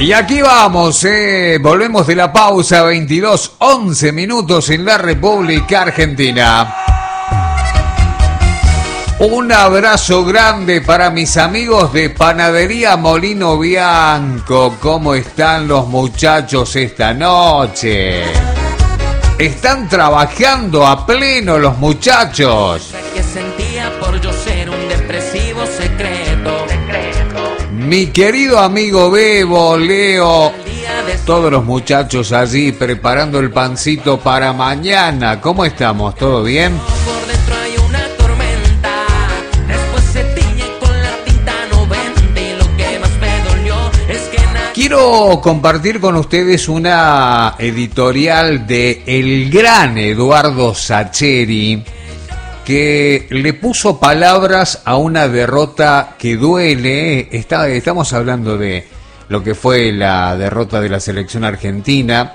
Y aquí vamos, volvemos de la pausa, 22:11 minutos en la República Argentina. Un abrazo grande para mis amigos de Panadería Molino Bianco. ¿Cómo están los muchachos esta noche? Están trabajando a pleno los muchachos. Que sentía por yo ser un depresivo secreto. Mi querido amigo Bebo, Leo, todos los muchachos allí preparando el pancito para mañana. ¿Cómo estamos? ¿Todo bien? Por dentro hay una tormenta. Después se tiñe con la tinta 90. Y lo que más me dolió es que Quiero compartir con ustedes una editorial de el gran Eduardo Sacheri, que le puso palabras a una derrota que duele. Estamos hablando de lo que fue la derrota de la selección argentina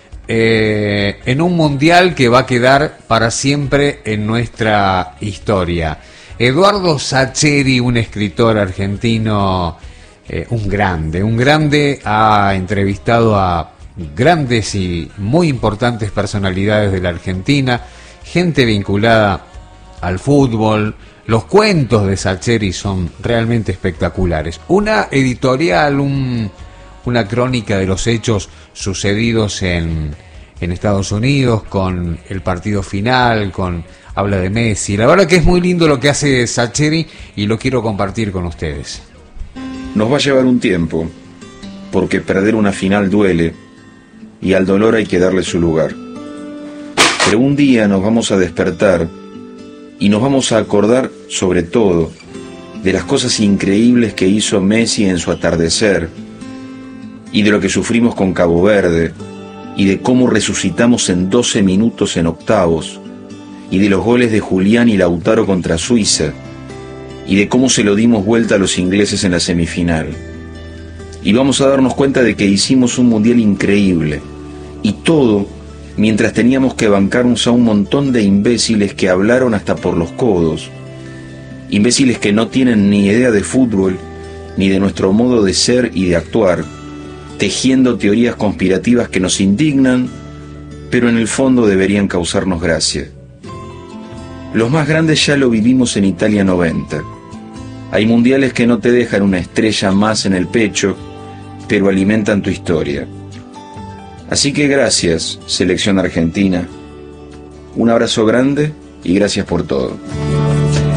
en un mundial que va a quedar para siempre en nuestra historia. Eduardo Sacheri, un escritor argentino, un grande, ha entrevistado a grandes y muy importantes personalidades de la Argentina, gente vinculada al fútbol. Los cuentos de Sacheri son realmente espectaculares. Una editorial, una crónica de los hechos sucedidos en Estados Unidos, con el partido final, habla de Messi. La verdad que es muy lindo lo que hace Sacheri y lo quiero compartir con ustedes. Nos va a llevar un tiempo, porque perder una final duele, y al dolor hay que darle su lugar. Pero un día nos vamos a despertar y nos vamos a acordar, sobre todo, de las cosas increíbles que hizo Messi en su atardecer, y de lo que sufrimos con Cabo Verde, y de cómo resucitamos en 12 minutos en octavos, y de los goles de Julián y Lautaro contra Suiza, y de cómo se lo dimos vuelta a los ingleses en la semifinal. Y vamos a darnos cuenta de que hicimos un mundial increíble, y todo mientras teníamos que bancarnos a un montón de imbéciles que hablaron hasta por los codos, imbéciles que no tienen ni idea de fútbol, ni de nuestro modo de ser y de actuar, tejiendo teorías conspirativas que nos indignan, pero en el fondo deberían causarnos gracia. Los más grandes ya lo vivimos en Italia 90. Hay mundiales que no te dejan una estrella más en el pecho, pero alimentan tu historia. Así que gracias, selección argentina. Un abrazo grande y gracias por todo.